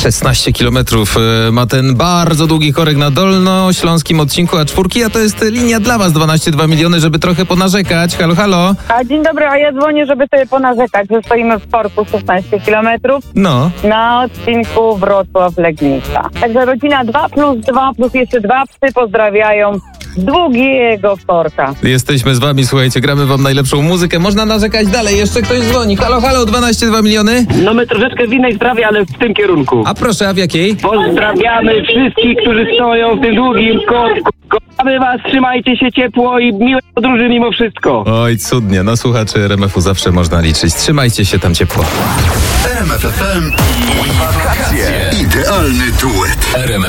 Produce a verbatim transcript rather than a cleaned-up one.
szesnaście kilometrów ma ten bardzo długi korek na dolnośląskim odcinku A cztery, a to jest linia dla was dwanaście dwa miliony, żeby trochę ponarzekać. Halo, halo. A dzień dobry, a ja dzwonię, żeby sobie ponarzekać, że stoimy w korku szesnaście kilometrów No. na odcinku Wrocław-Legnica. Także rodzina dwa plus dwa plus jeszcze dwa psy pozdrawiają z długiego korka. Jesteśmy z wami, słuchajcie, gramy wam najlepszą muzykę. Można narzekać dalej, jeszcze ktoś dzwoni. Halo, halo, dwanaście dwa miliony. No my troszeczkę w innej sprawie, ale w tym kierunku. A proszę, a w jakiej? Pozdrawiamy wszystkich, którzy stoją w tym długim korku. Kochamy was, trzymajcie się ciepło i miłej podróży mimo wszystko. Oj, cudnie, no słuchaczy R M F u zawsze można liczyć. Trzymajcie się tam ciepło. R M F F M i wakacje. Idealny duet.